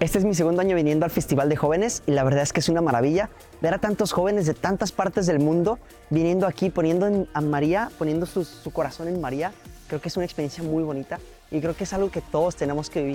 Este es mi segundo año viniendo al Festival de Jóvenes y la verdad es que es una maravilla ver a tantos jóvenes de tantas partes del mundo viniendo aquí, poniendo a María, poniendo su corazón en María. Creo que es una experiencia muy bonita y creo que es algo que todos tenemos que vivir.